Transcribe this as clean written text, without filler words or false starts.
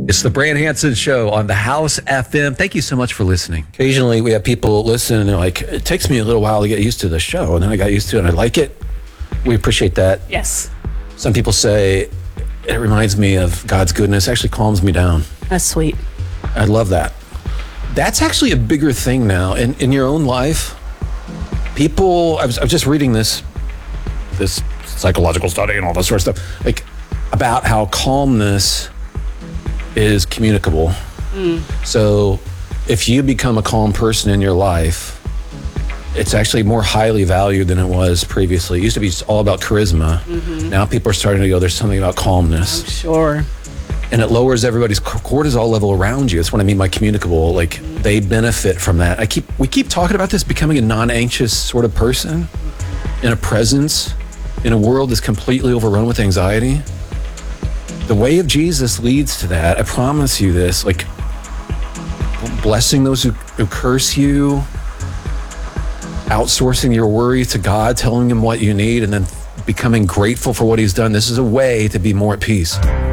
It's the Brand Hansen Show on the House FM. Thank you so much for listening. Occasionally we have people listen and they're like, it takes me a little while to get used to the show. And then I got used to it and I like it. We appreciate that. Yes. Some people say it reminds me of God's goodness, actually calms me down. That's sweet. I love that. That's actually a bigger thing now in your own life. People, I was just reading this psychological study and all that sort of stuff, like about how calmness is communicable. So if you become a calm person in your life, it's actually more highly valued than it was previously. It used to be all about charisma. Now people are starting to go, there's something about calmness. I'm sure. And it lowers everybody's cortisol level around you. That's what I mean by communicable. Like they benefit from that. We keep talking about this, becoming a non-anxious sort of person in a presence, in a world that's completely overrun with anxiety. The way of Jesus leads to that. I promise you this, like blessing those who curse you, outsourcing your worry to God, telling him what you need, and then becoming grateful for what he's done. This is a way to be more at peace.